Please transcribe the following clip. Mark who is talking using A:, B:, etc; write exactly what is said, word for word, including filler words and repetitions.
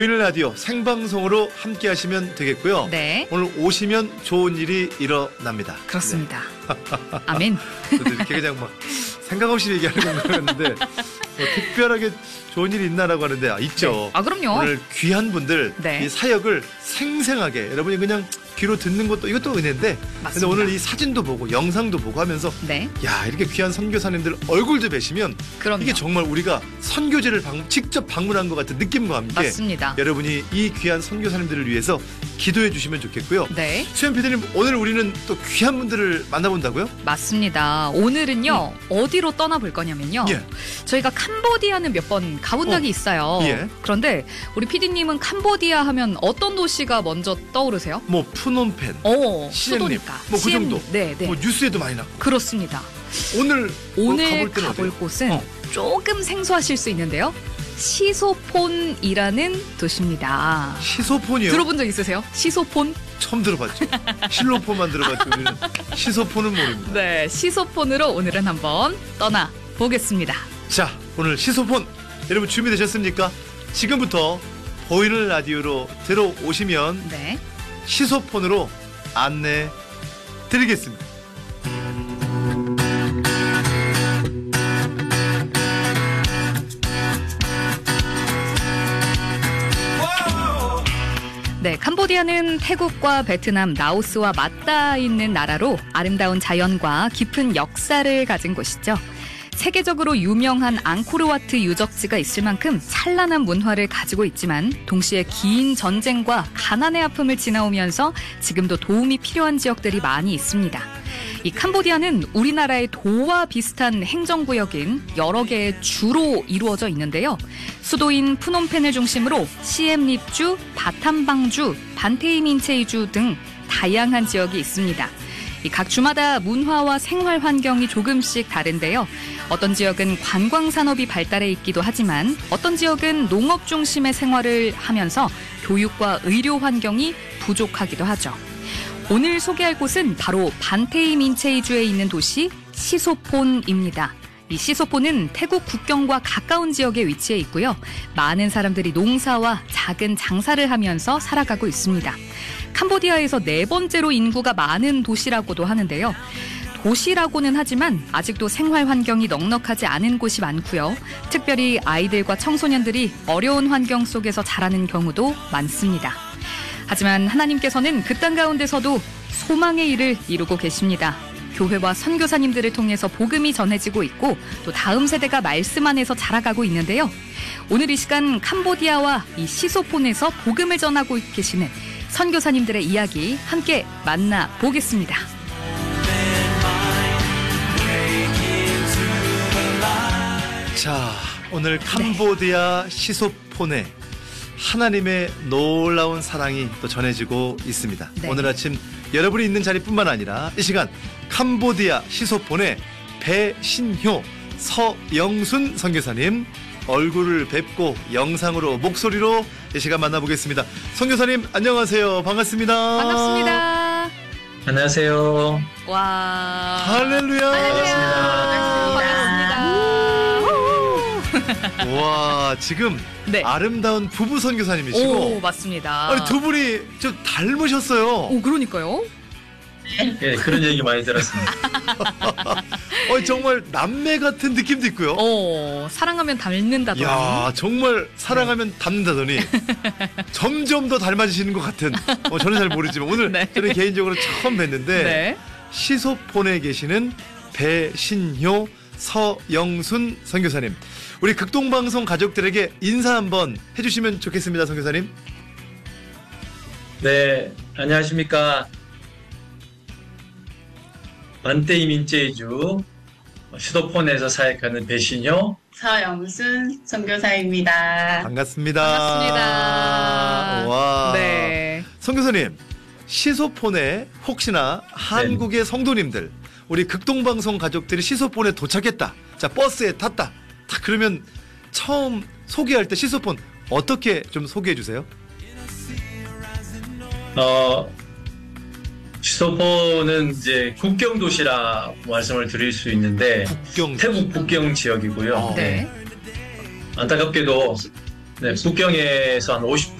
A: 보이는 라디오 생방송으로 함께 하시면 되겠고요.
B: 네.
A: 오늘 오시면 좋은 일이 일어납니다.
B: 그렇습니다. 네. 아멘.
A: 저도 이렇게 그냥 막 생각 없이 얘기하는 거였는데 뭐 특별하게 좋은 일이 있나라고 하는데 아, 있죠.
B: 네. 아 그럼요.
A: 오늘 귀한 분들
B: 네.
A: 이 사역을 생생하게 여러분이 그냥 귀로 듣는 것도 이것도 은혜인데 근데 오늘 이 사진도 보고 영상도 보고 하면서
B: 네.
A: 야 이렇게 귀한 선교사님들 얼굴도 뵈시면
B: 그럼요.
A: 이게 정말 우리가 선교지를 방, 직접 방문한 것 같은 느낌과 함께
B: 맞습니다.
A: 여러분이 이 귀한 선교사님들을 위해서 기도해 주시면 좋겠고요.
B: 네.
A: 수현 피디님 오늘 우리는 또 귀한 분들을 만나본다고요?
B: 맞습니다. 오늘은요 음. 어디로 떠나볼 거냐면요.
A: 예.
B: 저희가 캄보디아는 몇 번 가본 적이
A: 어.
B: 있어요.
A: 예.
B: 그런데 우리 피디님은 캄보디아 하면 어떤 도시가 먼저 떠오르세요?
A: 뭐 푸놈펜,
B: 어,
A: 시엠립,
B: 수도니까.
A: 뭐 그
B: 시엠,
A: 정도.
B: 네, 네.
A: 뭐 뉴스에도 많이 나고.
B: 그렇습니다.
A: 오늘
B: 오늘
A: 뭐 가볼,
B: 가볼
A: 어디요?
B: 곳은
A: 어.
B: 조금 생소하실 수 있는데요. 시소폰이라는 도시입니다.
A: 시소폰이요?
B: 들어본 적 있으세요? 시소폰?
A: 처음 들어봤죠. 실로폰만 들어봤죠. 우리는 시소폰은 모릅니다.
B: 네, 시소폰으로 오늘은 한번 떠나 보겠습니다.
A: 자, 오늘 시소폰 여러분 준비되셨습니까? 지금부터 보이는 라디오로 들어오시면
B: 네.
A: 시소폰으로 안내 드리겠습니다.
B: 네, 캄보디아는 태국과 베트남, 라오스와 맞닿아 있는 나라로 아름다운 자연과 깊은 역사를 가진 곳이죠. 세계적으로 유명한 앙코르와트 유적지가 있을 만큼 찬란한 문화를 가지고 있지만 동시에 긴 전쟁과 가난의 아픔을 지나오면서 지금도 도움이 필요한 지역들이 많이 있습니다. 이 캄보디아는 우리나라의 도와 비슷한 행정구역인 여러 개의 주로 이루어져 있는데요. 수도인 푸놈펜을 중심으로 시엠립주, 바탐방주, 반테이민체이주 등 다양한 지역이 있습니다. 이 각 주마다 문화와 생활 환경이 조금씩 다른데요. 어떤 지역은 관광 산업이 발달해 있기도 하지만 어떤 지역은 농업 중심의 생활을 하면서 교육과 의료 환경이 부족하기도 하죠. 오늘 소개할 곳은 바로 반테이민체이주에 있는 도시 시소폰입니다. 이 시소폰은 태국 국경과 가까운 지역에 위치해 있고요. 많은 사람들이 농사와 작은 장사를 하면서 살아가고 있습니다. 캄보디아에서 네 번째로 인구가 많은 도시라고도 하는데요. 도시라고는 하지만 아직도 생활 환경이 넉넉하지 않은 곳이 많고요. 특별히 아이들과 청소년들이 어려운 환경 속에서 자라는 경우도 많습니다. 하지만 하나님께서는 그 땅 가운데서도 소망의 일을 이루고 계십니다. 교회와 선교사님들을 통해서 복음이 전해지고 있고 또 다음 세대가 말씀 안에서 자라가고 있는데요. 오늘 이 시간 캄보디아와 이 시소폰에서 복음을 전하고 계시는 선교사님들의 이야기 함께 만나보겠습니다.
A: 자, 오늘 캄보디아 네. 시소폰에 하나님의 놀라운 사랑이 또 전해지고 있습니다. 네. 오늘 아침 여러분이 있는 자리뿐만 아니라 이 시간 캄보디아 시소폰의 배신효, 서영순 선교사님 얼굴을 뵙고 영상으로 목소리로 이 시간 만나보겠습니다. 선교사님 안녕하세요. 반갑습니다.
B: 반갑습니다.
C: 안녕하세요.
B: 와.
A: 할렐루야.
B: 반갑습니다. 반갑습니다.
A: 와, 지금
B: 네.
A: 아름다운 부부 선교사님이시고.
B: 오, 맞습니다.
A: 아니, 두 분이 좀 닮으셨어요.
B: 오, 그러니까요.
C: 네, 그런 얘기 많이 들었습니다.
A: 어, 정말 남매 같은 느낌도 있고요.
B: 어, 사랑하면 닮는다더니.
A: 야, 정말 사랑하면 네. 닮는다더니 점점 더 닮아지시는 것 같은. 어, 저는 잘 모르지만 오늘 네. 저는 개인적으로 처음 뵀는데 네. 시소폰에 계시는 배신효, 서영순 선교사님. 우리 극동방송 가족들에게 인사 한번 해주시면 좋겠습니다, 선교사님.
C: 네, 안녕하십니까. 반테이민체이주 시소폰에서 사역하는 배신효,
D: 서영순 선교사입니다.
A: 반갑습니다.
B: 반갑습니다.
A: 와.
B: 네.
A: 선교사님, 시소폰에 혹시나 한국의 네. 성도님들, 우리 극동방송 가족들이 시소폰에 도착했다. 자, 버스에 탔다. 다 그러면 처음 소개할 때 시소폰 어떻게 좀 소개해 주세요?
C: 어, 시소폰은 이제 국경 도시라 말씀을 드릴 수 있는데
A: 국경
C: 태국 국경 지역이고요.
A: 어.
B: 네.
C: 안타깝게도 네, 북경에서 한 오십